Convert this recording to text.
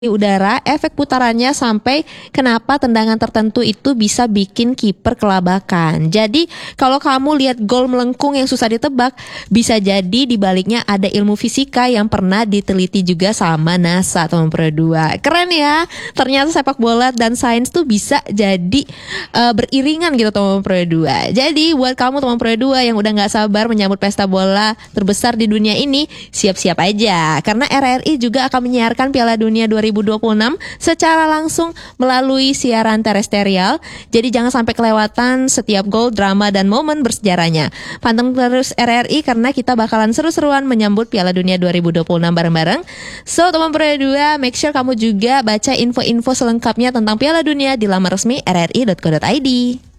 di udara, efek putarannya sampai kenapa tendangan tertentu itu bisa bikin kiper kelabakan. Jadi kalau kamu lihat gol melengkung yang susah ditebak, bisa jadi di baliknya ada ilmu fisika yang pernah diteliti juga sama NASA, teman Pro 2. Keren ya, ternyata sepak bola dan sains tuh bisa jadi beriringan gitu, teman Pro 2. Jadi buat kamu teman Pro 2 yang udah gak sabar menyambut pesta bola terbesar di dunia ini, siap-siap aja, karena RRI juga akan menyiarkan Piala Dunia 2026 secara langsung melalui siaran terestrial. Jadi jangan sampai kelewatan setiap gol, drama, dan momen bersejarahnya. Panteng terus RRI karena kita bakalan seru-seruan menyambut Piala Dunia 2026 bareng-bareng. So teman Pro 2, make sure kamu juga baca info-info selengkapnya tentang Piala Dunia di laman resmi rri.co.id.